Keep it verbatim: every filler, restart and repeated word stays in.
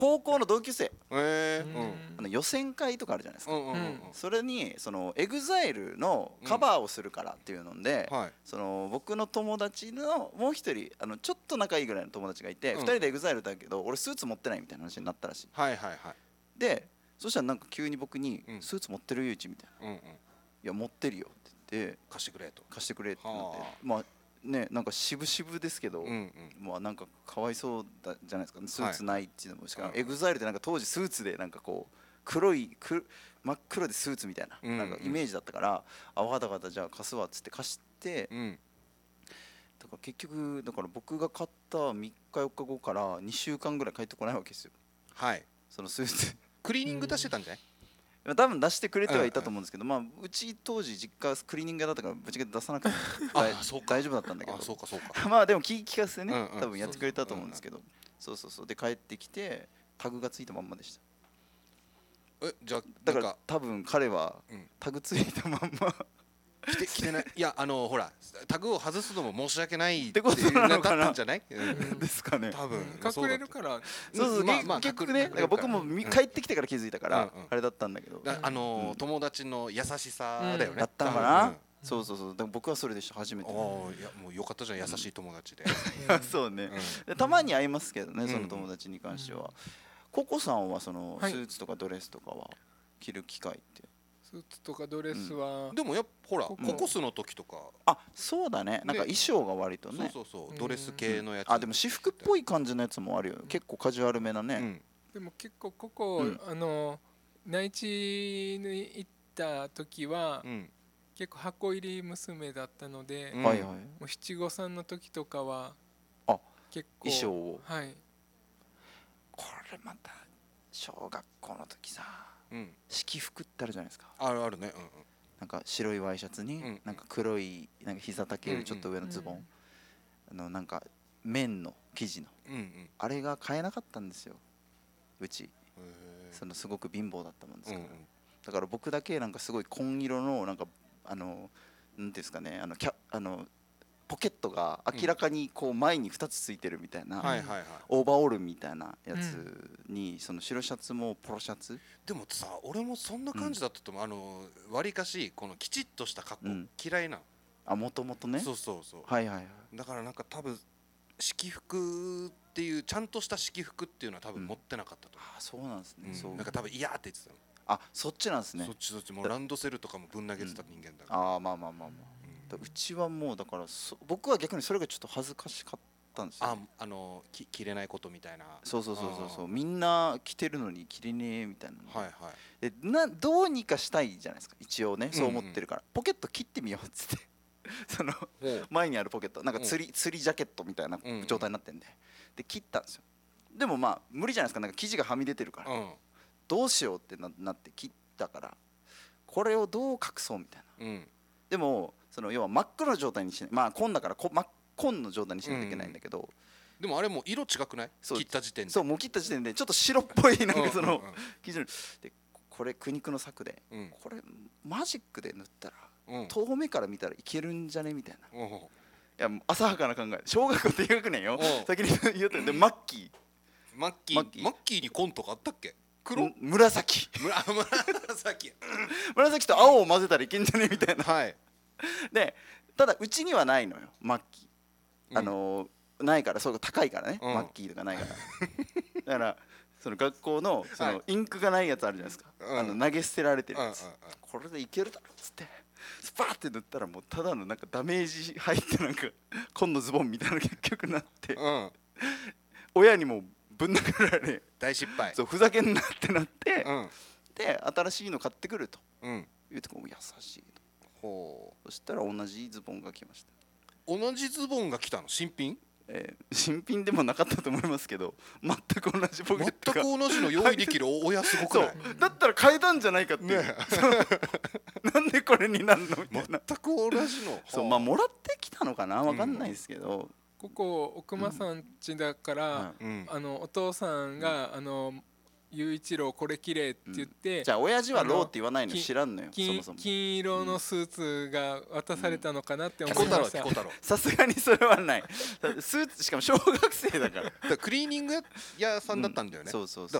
高校の同級生、 えーうん、 あの予選会とかあるじゃないですか、 うんうんうん、 それにそのエグザイルのカバーをするからっていうので、 うんはい、 その僕の友達のもう一人あのちょっと仲いいぐらいの友達がいて、うん、ふたりでエグザイルだけど俺スーツ持ってないみたいな話になったらしい。 はいはいはい。 でそしたらなんか急に僕に「スーツ持ってるゆういち」みたいな「うんうん、いや持ってるよ」って言って貸してくれと貸してくれってなって、まあね、なんか渋々ですけど、うんうん、まあなんかかわいそうだじゃないですか、スーツないっていうのも、しかもエグザイルってなんか当時スーツでなんかこう黒いく真っ黒でスーツみたいな、うんうん、なんかイメージだったから、あわかったわかったじゃあ貸すわっつって貸して、うん、だから結局だから僕が買ったみっかよっかごからにしゅうかんぐらい帰ってこないわけですよ。 はい、 そのスーツクリーニング出してたんじゃない？ 多分出してくれてはいたと思うんですけど、まあうち当時実家クリーニング屋だったからぶち切れ出さなくて大丈夫だったんだけど、 そうかそうかまあでも聞かせてね、多分やってくれたと思うんですけど、そうそうそうで帰ってきてタグがついたまんまでした。 えじゃあだから多分彼はタグついたまんま着て着てない。いやあのほらタグを外すのも申し訳ないってことなのかなんじゃない？ ですかね。 多分隠れるから。 そうそう結局ね、だから僕も帰ってきてから気づいたからあれだったんだけど、 あの友達の優しさだよね。 だったのかな。そうそうそう。でも僕はそれでした初めて。ああいやもうよかったじゃん優しい友達で。 そうね。たまに会いますけどねその友達に関しては。ココさんはそのスーツとかドレスとかは着る機会って？ スーツとかドレスは、 うん、でもやっぱほらココスの時とか、 あそうだね、なんか衣装が割とね、 そうそうそうドレス系のやつ、 あでも私服っぽい感じのやつもあるよ、結構カジュアルめなね、うん、 でも結構ここ、うん、あの内地に行った時は、うん、結構箱入り娘だったので、うん、もう七五三の時とかはあ結構衣装を、 はい、 これまた小学校の時さ、うん、式服ってあるじゃないですか。 あるあるね、うんうん、 なんか白いワイシャツに、うん、なんか黒いなんか膝丈よりちょっと上のズボン、うんうん、あのなんか綿の生地の、うんうん、あれが買えなかったんですようち。そのすごく貧乏だったもんですから、うんうん、だから僕だけなんかすごい紺色のなんかあのなんていうんですかね、あのキャあのポケットが明らかにこう前にふたつついてるみたいな、オーバーオールみたいなやつに、その白シャツもポロシャツでもさ、俺もそんな感じだったと思う。あのわりかしこのきちっとした格好嫌いな、 あもともとね、 そうそうそう、 はいはいはい、 だからなんか多分式服っていうちゃんとした式服っていうのは多分持ってなかったと思う。 あそうなんですね、そうなんか多分嫌って言ってたの。 あそっちなんですね。 そっちそっちもうランドセルとかもぶん投げてた人間だから、ああまあまあまあまあ、うちはもうだから僕は逆にそれがちょっと恥ずかしかったんですよ、ね、 ああのき着れないことみたいな。 そうそうそうそうそう、みんな着てるのに着れねえみたいな、 はいはい、 でなどうにかしたいじゃないですか一応ね、そう思ってるから、うんうん、ポケット切ってみようっつってその前にあるポケットなんか釣り、釣りジャケットみたいな状態になってんで、で切ったんですよ。でもまあ無理じゃないですか、なんか生地がはみ出てるから、うん、どうしようって な, なって切ったから、これをどう隠そうみたいな、うん、でもその要は真っ黒の状態にしない、まあ紺だからこ真っ紺の状態にしないといけないんだけど、うん、 でもあれもう色違くない？切った時点で。 そうもう切った時点でちょっと白っぽいなんかその生地ので、これ苦肉の策で、うん、これマジックで塗ったら、うん、遠目から見たらいけるんじゃねみたいな、うん、いや浅はかな考え、小学校低学年よ、先に言ってでマッキーマッキーマッキーマッキーに紺とかあったっけ？黒紫紫紫と青を混ぜたらいけんじゃねみたいな、 はい、 でただうちにはないのよマッキー、あのー、ないから、そう高いからね、うん、マッキーとかないからだからその学校のそのインクがないやつあるじゃないですか、はい、あの投げ捨てられてるやつ、うん、これでいけるだろっつってスパーって塗ったらもうただのなんかダメージ入ってなんか紺のズボンみたいな結局なって、うん、親にもぶん殴られ、 大失敗、 そうふざけんなってなって、うん、で新しいの買ってくると、うん、言うと優しいと、ほう、そしたら同じズボンが来ました。 同じズボンが来たの？新品？ えー、新品でもなかったと思いますけど、全く同じポケットが全く同じの用意できる親すごくない？ そうだったら変えたんじゃないかっていう、ね、なんでこれになるのみたいな、 全く同じのそう、まあもらってきたのかな、分かんないですけど、うん、 ここ奥間さん家だから、うん、あのお父さんが、うん、あの雄一郎これ綺麗って言って、 うん、じゃあ親父はローって言わないの知らんのよ。そもそも金色のスーツが渡されたのかなって思いました。 さすがにそれはない。スーツしかも小学生だから。 だからクリーニング屋さんだったんだよね。 うん、そうそうそう。